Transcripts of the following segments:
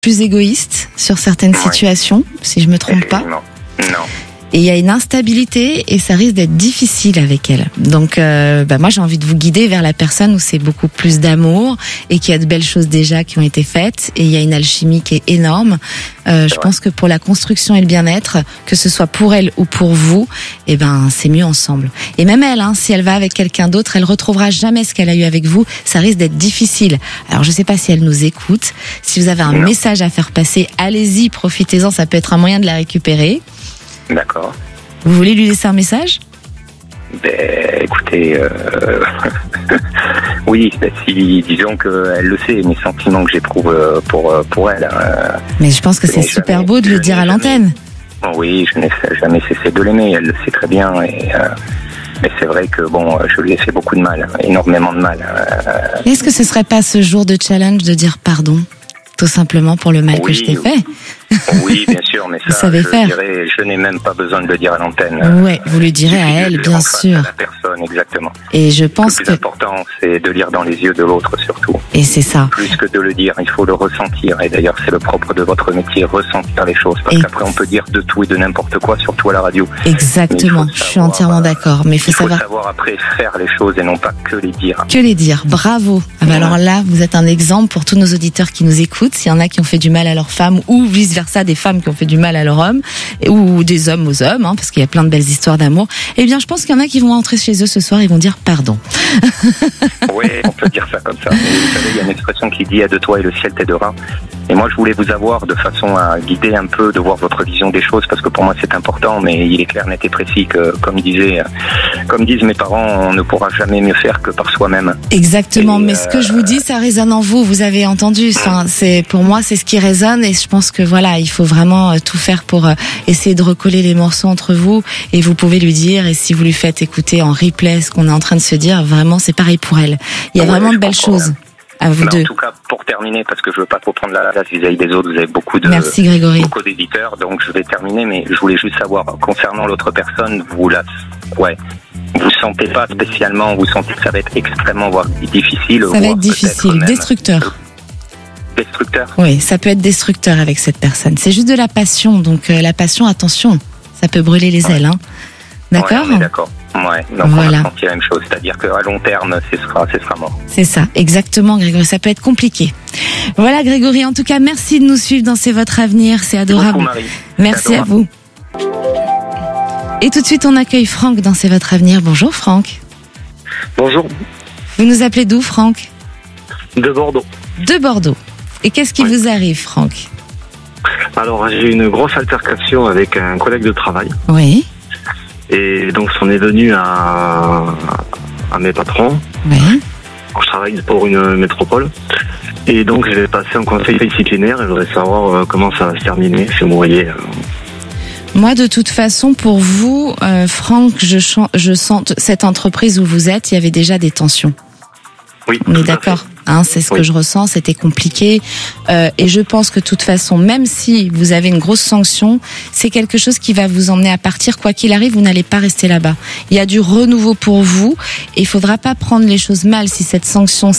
plus égoïste sur certaines situations, si je me trompe pas. Non. Et il y a une instabilité et ça risque d'être difficile avec elle. Donc moi j'ai envie de vous guider vers la personne où c'est beaucoup plus d'amour et qu'il y a de belles choses déjà qui ont été faites et il y a une alchimie qui est énorme. Je pense que pour la construction et le bien-être, que ce soit pour elle ou pour vous, c'est mieux ensemble. Et même elle, si elle va avec quelqu'un d'autre, elle retrouvera jamais ce qu'elle a eu avec vous. Ça risque d'être difficile. Alors je sais pas si elle nous écoute. Si vous avez un message à faire passer, allez-y, profitez-en. Ça peut être un moyen de la récupérer. D'accord. Vous voulez lui laisser un message ? Écoutez, oui, disons qu'elle le sait, mes sentiments que j'éprouve pour elle. Mais je pense que c'est super beau de le dire à l'antenne. Oui, je n'ai jamais cessé de l'aimer, elle le sait très bien. Mais c'est vrai que je lui ai fait beaucoup de mal, énormément de mal. Est-ce que ce serait pas ce jour de challenge de dire pardon ? Tout simplement pour le mal que je t'ai fait. Oui, bien sûr, mais ça, je n'ai même pas besoin de le dire à l'antenne. Ouais, vous le direz à elle, bien sûr. À la personne, exactement. Et je pense le plus important, c'est de lire dans les yeux de l'autre, surtout. Et c'est ça. Plus que de le dire, il faut le ressentir. Et d'ailleurs, c'est le propre de votre métier, ressentir les choses. Parce qu'après, on peut dire de tout et de n'importe quoi, surtout à la radio. Exactement, je suis entièrement d'accord. Mais il faut savoir après faire les choses et non pas que les dire. Que les dire, bravo. Alors là, vous êtes un exemple pour tous nos auditeurs qui nous écoutent. S'il y en a qui ont fait du mal à leur femme ou vice-versa, des femmes qui ont fait du mal à leur homme ou des hommes aux hommes, parce qu'il y a plein de belles histoires d'amour, je pense qu'il y en a qui vont rentrer chez eux ce soir et vont dire pardon. Oui, on peut dire ça comme ça. Mais vous savez, il y a une expression qui dit « aide toi et le ciel t'aidera ». Et moi, je voulais vous avoir de façon à guider un peu, de voir votre vision des choses, parce que pour moi, c'est important, mais il est clair, net et précis que, comme disent mes parents, on ne pourra jamais mieux faire que par soi-même. Exactement, mais ce que je vous dis, ça résonne en vous, vous avez entendu. Pour moi, c'est ce qui résonne, et je pense que il faut vraiment tout faire pour essayer de recoller les morceaux entre vous, et vous pouvez lui dire, et si vous lui faites écouter en replay ce qu'on est en train de se dire, vraiment, c'est pareil pour elle. Il y a vraiment de belles choses. À vous deux. En tout cas, pour terminer, parce que je veux pas trop prendre la place vis-à-vis des autres, vous avez beaucoup Merci Grégory. Beaucoup d'éditeurs, donc je vais terminer, mais je voulais juste savoir, concernant l'autre personne, vous sentez pas spécialement, vous sentez que ça va être extrêmement, voire difficile. Ça va être difficile, destructeur. Destructeur ? Oui, ça peut être destructeur avec cette personne. C'est juste de la passion, donc la passion, attention, ça peut brûler les ailes, D'accord ? Ouais, d'accord. Ouais, donc on va sentir la même chose, c'est-à-dire qu'à long terme, ce sera mort. C'est ça, exactement Grégory, ça peut être compliqué. Voilà Grégory, en tout cas, merci de nous suivre dans C'est votre avenir, c'est adorable. Beaucoup, Marie. Merci à vous. Et tout de suite, on accueille Franck dans C'est votre avenir. Bonjour Franck. Bonjour. Vous nous appelez d'où Franck ? De Bordeaux. De Bordeaux. Et qu'est-ce qui vous arrive Franck ? Alors, j'ai eu une grosse altercation avec un collègue de travail. Oui. Et donc, c'en est venu à mes patrons. Oui. Je travaille pour une métropole. Et donc, je vais passer en conseil disciplinaire et je voudrais savoir comment ça va se terminer, si vous voyez. Moi, de toute façon, pour vous, Franck, je sens cette entreprise où vous êtes, il y avait déjà des tensions. Oui. On est d'accord, c'est ce que je ressens, c'était compliqué. Et je pense que de toute façon, même si vous avez une grosse sanction, c'est quelque chose qui va vous emmener à partir. Quoi qu'il arrive, vous n'allez pas rester là-bas. Il y a du renouveau pour vous et il faudra pas prendre les choses mal si cette sanction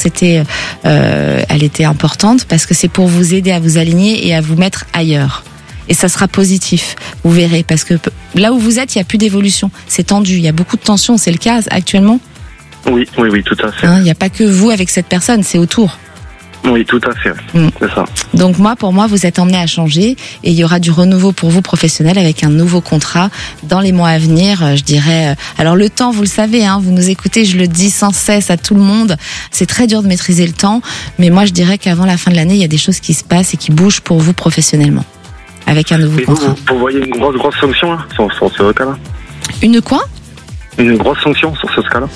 elle était importante, parce que c'est pour vous aider à vous aligner et à vous mettre ailleurs. Et ça sera positif, vous verrez, parce que là où vous êtes, il n'y a plus d'évolution. C'est tendu, il y a beaucoup de tensions, c'est le cas actuellement ? Oui, tout à fait. Il n'y a pas que vous avec cette personne, c'est autour. Oui, tout à fait. C'est ça. Donc pour moi, vous êtes emmené à changer et il y aura du renouveau pour vous professionnel avec un nouveau contrat dans les mois à venir, je dirais. Alors le temps, vous le savez, vous nous écoutez, je le dis sans cesse à tout le monde, c'est très dur de maîtriser le temps, mais moi je dirais qu'avant la fin de l'année, il y a des choses qui se passent et qui bougent pour vous professionnellement avec un nouveau contrat. Vous voyez une grosse sanction là, sur ce cas-là ? Une quoi ? Une grosse sanction sur ce cas-là,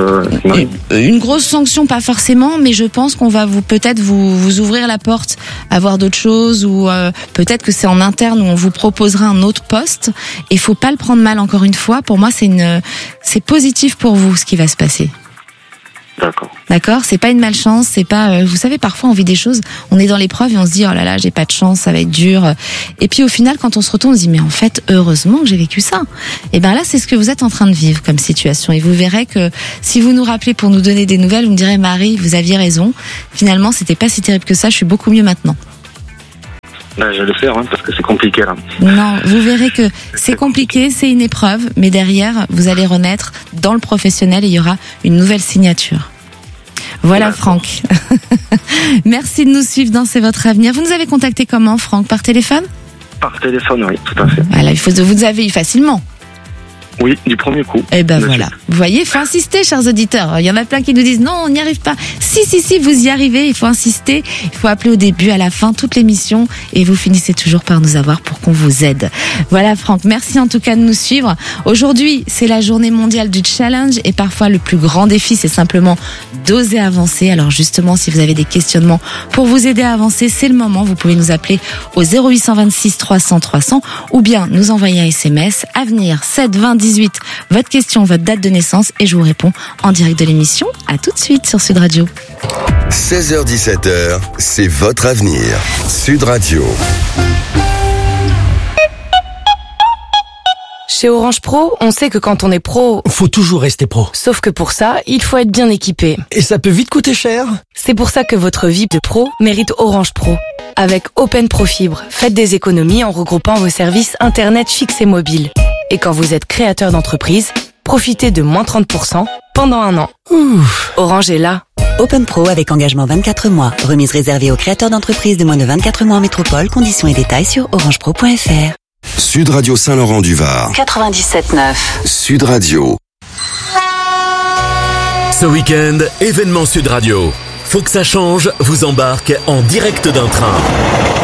Une grosse sanction, pas forcément, mais je pense qu'on va peut-être vous ouvrir la porte à voir d'autres choses, ou peut-être que c'est en interne où on vous proposera un autre poste. Et faut pas le prendre mal, encore une fois. Pour moi, c'est positif pour vous ce qui va se passer. D'accord, c'est pas une malchance, c'est pas. Vous savez, parfois on vit des choses, on est dans l'épreuve et on se dit oh là là, j'ai pas de chance, ça va être dur. Et puis au final, quand on se retourne, on se dit mais en fait, heureusement que j'ai vécu ça. Et là, c'est ce que vous êtes en train de vivre comme situation. Et vous verrez que si vous nous rappelez pour nous donner des nouvelles, vous me direz Marie, vous aviez raison. Finalement, c'était pas si terrible que ça. Je suis beaucoup mieux maintenant. Ben, je vais le faire, parce que c'est compliqué, là. Non, vous verrez que c'est compliqué, c'est une épreuve, mais derrière, vous allez renaître dans le professionnel et il y aura une nouvelle signature. Voilà, Franck. Merci de nous suivre dans C'est votre avenir. Vous nous avez contacté comment, Franck? Par téléphone? Par téléphone, oui, tout à fait. Voilà, vous avez eu facilement. Oui, du premier coup. Eh ben voilà. Vous voyez, il faut insister, chers auditeurs. Il y en a plein qui nous disent non, on n'y arrive pas. Si, vous y arrivez. Il faut insister. Il faut appeler au début, à la fin, toute l'émission. Et vous finissez toujours par nous avoir pour qu'on vous aide. Voilà, Franck. Merci en tout cas de nous suivre. Aujourd'hui, c'est la journée mondiale du challenge. Et parfois, le plus grand défi, c'est simplement d'oser avancer. Alors justement, si vous avez des questionnements pour vous aider à avancer, c'est le moment. Vous pouvez nous appeler au 0826 300 300 ou bien nous envoyer un SMS. Avenir 7 20 18. Votre question, votre date de naissance et je vous réponds en direct de l'émission. À tout de suite sur Sud Radio. 16h-17h, c'est votre avenir. Sud Radio. Chez Orange Pro, on sait que quand on est pro, faut toujours rester pro. Sauf que pour ça, il faut être bien équipé. Et ça peut vite coûter cher. C'est pour ça que votre vie de pro mérite Orange Pro. Avec Open Pro Fibre, faites des économies en regroupant vos services Internet fixes et mobiles. Et quand vous êtes créateur d'entreprise, profitez de moins 30% pendant 1 an. Ouf. Orange est là. Open Pro avec engagement 24 mois. Remise réservée aux créateurs d'entreprises de moins de 24 mois en métropole. Conditions et détails sur orangepro.fr. Sud Radio Saint-Laurent-du-Var. 97.9. Sud Radio. Ce week-end, événement Sud Radio. Faut que ça change vous embarque en direct d'un train.